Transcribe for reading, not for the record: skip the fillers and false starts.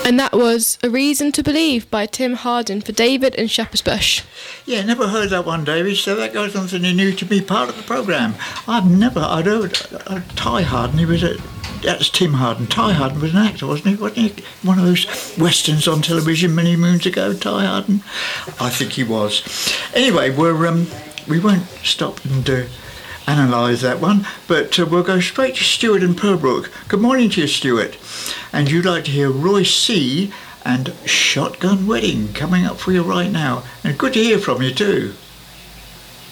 And that was A Reason to Believe by Tim Hardin for David in Shepherd's Bush. Yeah, never heard that one, David, so that goes on something new to be part of the programme. I'd heard Ty Hardin, that's Tim Hardin. Ty Hardin was an actor, wasn't he? Wasn't he one of those westerns on television many moons ago, Ty Hardin? I think he was. Anyway, we won't stop and analyse that one, but we'll go straight to Stuart and Purbrook. Good morning to you, Stuart. And you'd like to hear Roy C. and Shotgun Wedding coming up for you right now. And good to hear from you too.